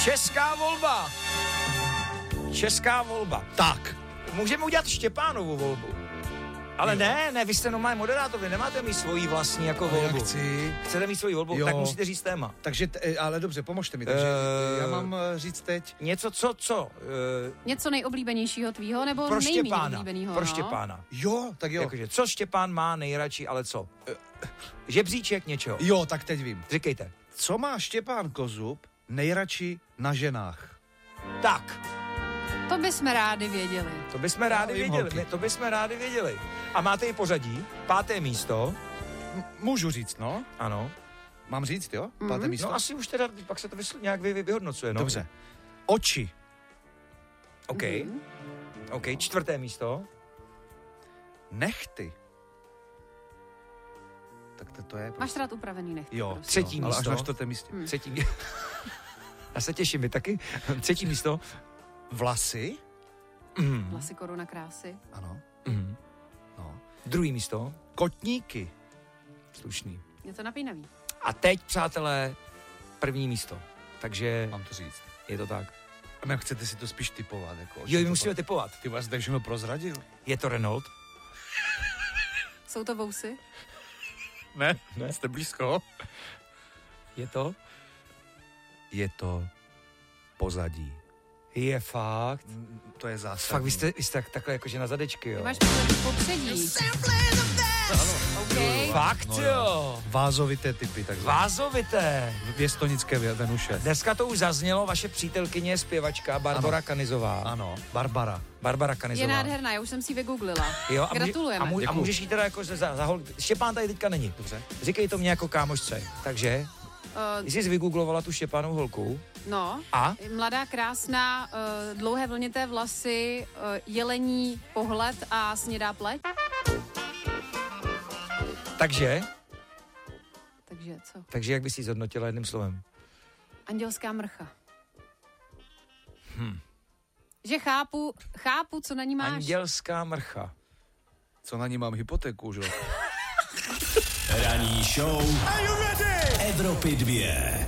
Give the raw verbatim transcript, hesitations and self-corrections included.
Česká volba. Česká volba. Tak. Můžeme udělat Štěpánovu volbu. Ale jo. ne, ne, vy jste normální moderátor, vy nemáte mít svoji vlastní jako volbu. Já chci. Chcete mít svoji volbu, jo. Tak musíte říct téma. Takže, t- ale dobře, pomožte mi, takže uh, já mám říct teď. Něco, co, co? Uh, něco nejoblíbenějšího tvýho, nebo pro nejméně Štěpána, oblíbenýho? Pro no? Štěpána. Jo, tak jo. Jakože, co Štěpán má nejradši, ale co? Uh, žebříček něčeho. Jo, tak teď vím. Říkejte. Co má Štěpán Kozub nejradši na ženách? Tak. To bychom rádi věděli. To bychom rádi věděli, my, to bychom rádi věděli. A máte i pořadí, páté místo. M- můžu říct, no? Ano. Mám říct, jo? Mm-hmm. Páté místo? No asi už teda, pak se to vysl- nějak vy, vy, vyhodnocuje, no. Dobře. Oči. OK. Mm-hmm. OK, čtvrté místo. Nechty. Tak to, to je... Máš rád upravený nechty. Jo, prostě. Třetí jo, místo. ale až na čtvrtém místě. Hmm. Třetí místo. Já se těším, vy taky. Třetí místo. Vlasy. Mm. Vlasy koruna krásy. Ano. Mm. No. Druhý místo. Kotníky. Slušný. Je to napínavý. A teď, přátelé, první místo. Takže Mám to říct. je to tak. A ne, chcete si to spíš typovat? Jako, Jo, my musíme typovat. Ty vás takže prozradil. Je to Renault? Jsou to vousy? Ne, ne, jste blízko. Je to? Je to pozadí. Je fakt. To je zásadní. Fakt, vy jste, vy jste tak, takhle jakože na zadečky, jo? Ty máš pozadí popředí. Okay. Fakt, no, jo. Vázovité typy, takzvané. Vázovité. Věstonické Venuše. Dneska to už zaznělo, vaše přítelkyně je zpěvačka Barbara Ano. Kanizová. Ano, Barbara. Barbara Je Kanizová. nádherná, já už jsem si ji vygooglila. Jo, a, může, Gratulujeme. a, může, a můžeš jít teda jako za, za hol... Štěpán tady teďka není. Dobře. Říkej to mě jako kámošce. Takže, Uh, jsi vygooglovala tu Štěpánovu holku no, a? mladá, krásná, uh, dlouhé vlnité vlasy, uh, jelení pohled a snědá pleť. Takže? Takže co? Takže jak bys ji zhodnotila jedním slovem? Andělská mrcha. Hm. Že chápu, chápu, co na ní máš. Andělská mrcha. Co na ní mám hypotéku, že? Ranní show Evropy dvě.